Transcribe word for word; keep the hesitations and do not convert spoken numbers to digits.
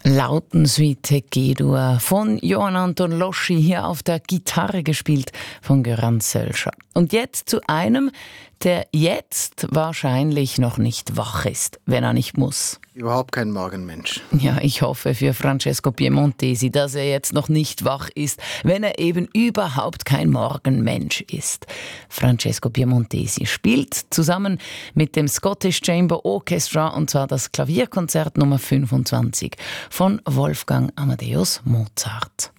Lautensuite G-Dur von Johann Anton Loschi, hier auf der Gitarre gespielt von Göran Sölscher. Und jetzt zu einem, der jetzt wahrscheinlich noch nicht wach ist, wenn er nicht muss. Überhaupt kein Morgenmensch. Ja, ich hoffe für Francesco Piemontesi, dass er jetzt noch nicht wach ist, wenn er eben überhaupt kein Morgenmensch ist. Francesco Piemontesi spielt zusammen mit dem Scottish Chamber Orchestra, und zwar das Klavierkonzert Nummer fünfundzwanzig von Wolfgang Amadeus Mozart.